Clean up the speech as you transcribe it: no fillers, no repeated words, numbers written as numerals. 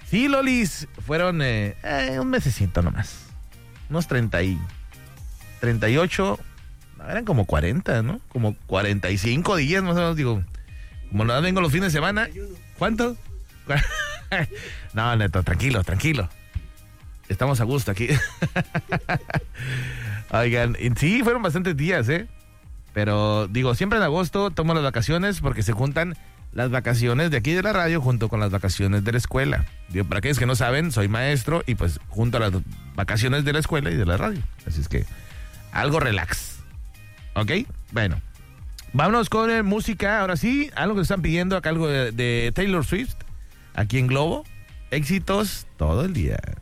Sí, Lolis, fueron un mesecito nomás. Unos 38, eran como 40, ¿no? Como 45 días, más o menos, digo. Como no vengo los fines de semana. ¿Cuánto? No, Neto, tranquilo. Estamos a gusto aquí. Oigan, sí, fueron bastantes días, ¿eh? Pero, digo, siempre en agosto tomo las vacaciones porque se juntan las vacaciones de aquí de la radio junto con las vacaciones de la escuela. Digo, para aquellos que no saben, soy maestro y pues junto a las vacaciones de la escuela y de la radio. Así es que, algo relax. ¿Ok? Bueno. Vámonos con música, ahora sí, algo que están pidiendo acá, algo de Taylor Swift, aquí en Globo. Éxitos todo el día.